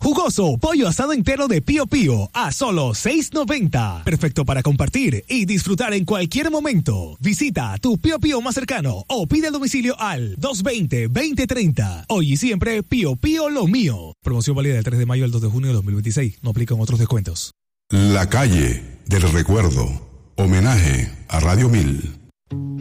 Jugoso pollo asado entero de Pío Pío a solo $6.90. Perfecto para compartir y disfrutar en cualquier momento. Visita tu Pío Pío más cercano o pide el domicilio al 220-2030. Hoy y siempre Pío Pío lo mío. Promoción válida del 3 de mayo al 2 de junio de 2026. No aplican otros descuentos. La calle del recuerdo. Homenaje a Radio 1000.